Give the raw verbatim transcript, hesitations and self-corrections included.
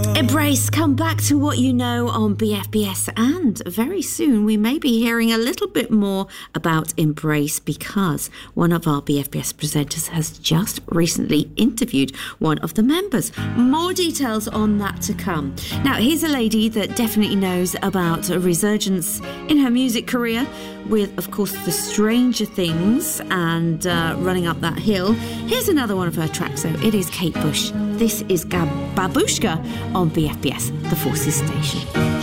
Embrace, come back to what you know on B F B S, and very soon we may be hearing a little bit more about Embrace because one of our B F B S presenters has just recently interviewed one of the members. More details on that to come. Now, here's a lady that definitely knows about a resurgence in her music career with, of course, the Stranger Things and uh, Running Up That Hill. Here's another one of her tracks, though. It is Kate Bush. This is Gab- Babushka on B F B S, the Forces Station.